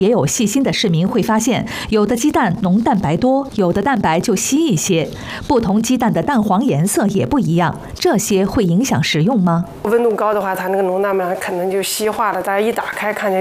也有细心的市民会发现，有的鸡蛋浓蛋白多，有的蛋白就稀一些，不同鸡蛋的蛋黄颜色也不一样，这些会影响食用吗？ 温度高的话，它那个浓蛋白可能就稀化了，大家一打开看见。